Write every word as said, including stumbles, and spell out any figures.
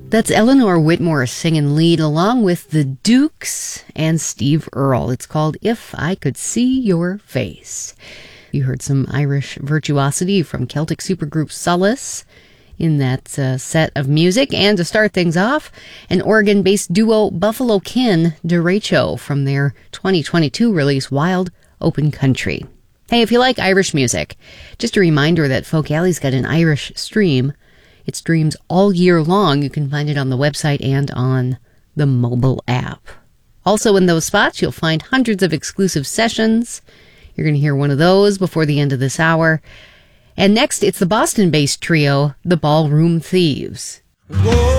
That's Eleanor Whitmore singing lead along with the Dukes and Steve Earle. It's called If I Could See Your Face. You heard some Irish virtuosity from Celtic supergroup Solace in that uh, set of music. And to start things off, an Oregon-based duo Buffalo Kin Derecho from their twenty twenty-two release Wild Open Country. Hey, if you like Irish music, just a reminder that Folk Alley's got an Irish stream. It streams all year long. You can find it on the website and on the mobile app. Also in those spots, you'll find hundreds of exclusive sessions. You're going to hear one of those before the end of this hour. And next, it's the Boston-based trio, the Ballroom Thieves. Whoa.